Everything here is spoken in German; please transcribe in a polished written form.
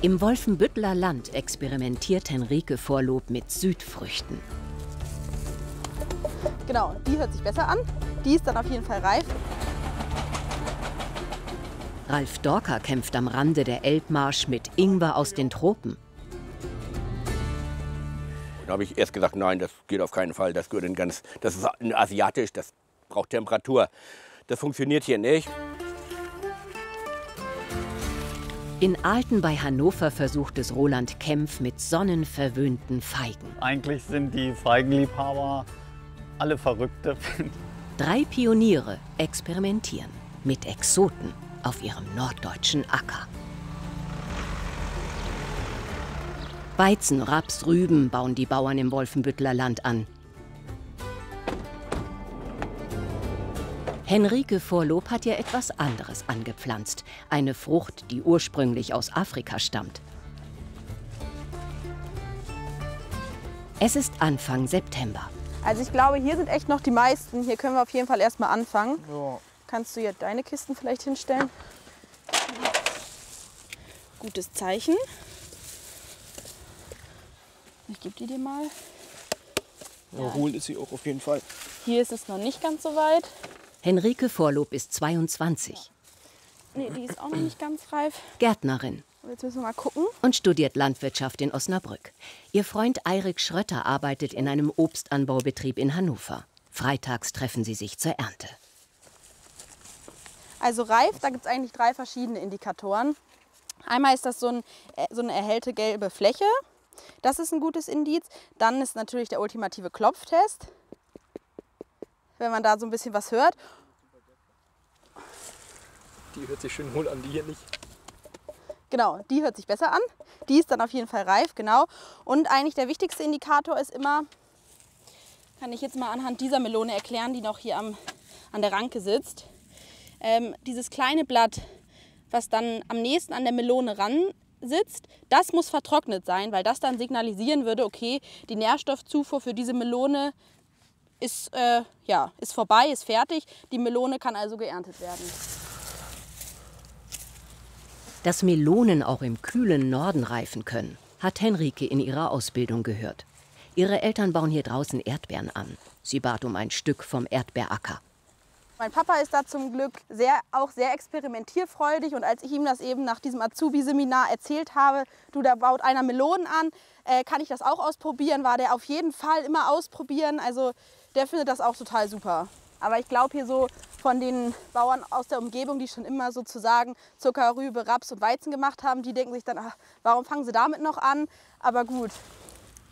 Im Wolfenbütteler Land experimentiert Henrike Vorlob mit Südfrüchten. Genau, die hört sich besser an. Die ist dann auf jeden Fall reif. Ralf Dorker kämpft am Rande der Elbmarsch mit Ingwer aus den Tropen. Da habe ich erst gesagt, nein, das geht auf keinen Fall. Das ist asiatisch, das braucht Temperatur. Das funktioniert hier nicht. In Aalten bei Hannover versucht es Roland Kempf mit sonnenverwöhnten Feigen. Eigentlich sind die Feigenliebhaber alle Verrückte. 3 Pioniere experimentieren mit Exoten auf ihrem norddeutschen Acker. Weizen, Raps, Rüben bauen die Bauern im Wolfenbütteler Land an. Henrike Vorlob hat ja etwas anderes angepflanzt. Eine Frucht, die ursprünglich aus Afrika stammt. Es ist Anfang September. Also ich glaube, hier sind echt noch die meisten. Hier können wir auf jeden Fall erstmal anfangen. Ja. Kannst du hier deine Kisten vielleicht hinstellen? Gutes Zeichen. Ich gebe die dir mal. Ja, hohl ist sie auch auf jeden Fall. Hier ist es noch nicht ganz so weit. Henrike Vorlob ist 22, Nee, die ist auch noch nicht ganz reif. Gärtnerin Aber jetzt müssen wir mal gucken. und studiert Landwirtschaft in Osnabrück. Ihr Freund Eirik Schrötter arbeitet in einem Obstanbaubetrieb in Hannover. Freitags treffen sie sich zur Ernte. Also reif, da gibt es eigentlich 3 verschiedene Indikatoren. Einmal ist das so eine erhellte gelbe Fläche. Das ist ein gutes Indiz. Dann ist natürlich der ultimative Klopftest, wenn man da so ein bisschen was hört. Die hört sich schön hohl an, die hier nicht. Genau, die hört sich besser an. Die ist dann auf jeden Fall reif, genau. Und eigentlich der wichtigste Indikator ist immer, kann ich jetzt mal anhand dieser Melone erklären, die noch hier an der Ranke sitzt. Dieses kleine Blatt, was dann am nächsten an der Melone ran sitzt, das muss vertrocknet sein, weil das dann signalisieren würde, okay, die Nährstoffzufuhr für diese Melone ist vorbei, ist fertig. Die Melone kann also geerntet werden. Dass Melonen auch im kühlen Norden reifen können, hat Henrike in ihrer Ausbildung gehört. Ihre Eltern bauen hier draußen Erdbeeren an. Sie bat um ein Stück vom Erdbeeracker. Mein Papa ist da zum Glück auch sehr experimentierfreudig. Und als ich ihm das eben nach diesem Azubi-Seminar erzählt habe, du, da baut einer Melonen an, kann ich das auch ausprobieren, war der auf jeden Fall immer ausprobieren. Also der findet das auch total super. Aber ich glaube hier so von den Bauern aus der Umgebung, die schon immer sozusagen Zucker, Rübe, Raps und Weizen gemacht haben, die denken sich dann, ach, warum fangen sie damit noch an? Aber gut,